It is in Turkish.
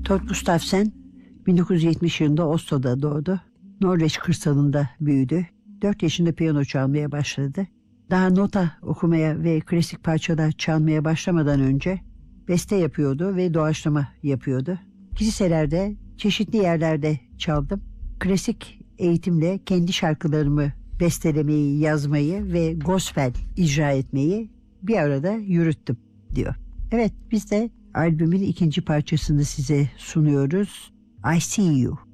Tord Gustafsson 1970 yılında Oslo'da doğdu. Norveç kırsalında büyüdü. 4 yaşında piyano çalmaya başladı. Daha nota okumaya ve klasik parçalar çalmaya başlamadan önce beste yapıyordu ve doğaçlama yapıyordu. Kiliselerde, çeşitli yerlerde çaldım. Klasik eğitimle kendi şarkılarımı bestelemeyi, yazmayı ve gospel icra etmeyi bir arada yürüttüm diyor. Evet, biz de albümün ikinci parçasını size sunuyoruz. I See You.